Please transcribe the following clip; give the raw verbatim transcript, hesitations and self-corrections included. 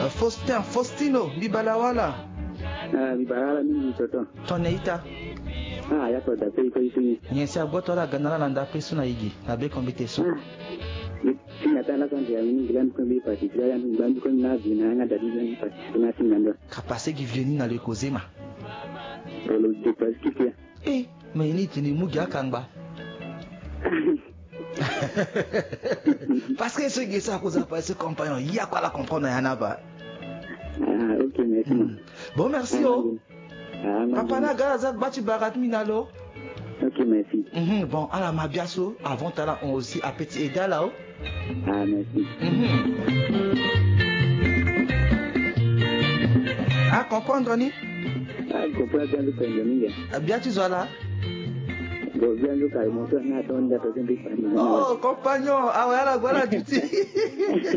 Uh, Faustin, Faustino, Bibalawala. Ah, Bibalawala mimi mtoto. Toneita. Ah, yako da pei pei pei. Nyesi abotola ganala landa pesu na igi. Na be kombite so. Sina tala kan dia mini gilan ko bi pati dia yang bantu ko na bi na ngada di ni pati na sinando. Kapase ki vieni na le kozema. Rolo de paski ke. Eh, mais ni tini mugi akangba. Parce que ce qui ça cause pas ce compagnon, il y a quoi la comprendre yana ba. Ah, OK, merci. Mm. Bon, merci oh. Ah, papa na gaza bati barat minalo. OK, merci. Mm-hmm. Bon, à la mabiaso, avant t'as on aussi à petit égal là. Ah, merci. Mm-hmm. Ah, comprendre ni? Ah, comprendre bien le problème. Bien tu sois là. Oh, compagnon, ah ouais, voilà, voilà, tu sais.